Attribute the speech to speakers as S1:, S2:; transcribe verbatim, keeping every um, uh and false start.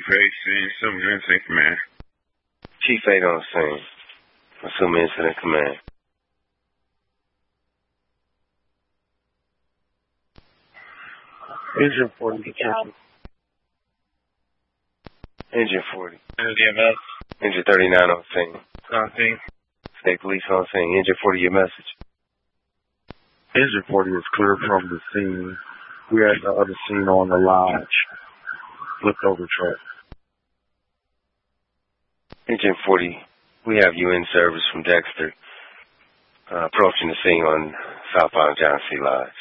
S1: Craig Scene, Assuming Incident Command.
S2: Chief eight on scene. Assuming Incident Command.
S3: Engine forty, detective.
S2: Engine forty.
S1: D M S.
S2: Engine thirty-nine on scene.
S1: On scene.
S2: State Police on scene. Engine forty, your message.
S3: Engine forty is clear from the scene. We're at the other scene on the lodge. Flipped over truck.
S2: Engine forty, we have you in service from Dexter. Uh, approaching the scene on southbound John C. Lodge.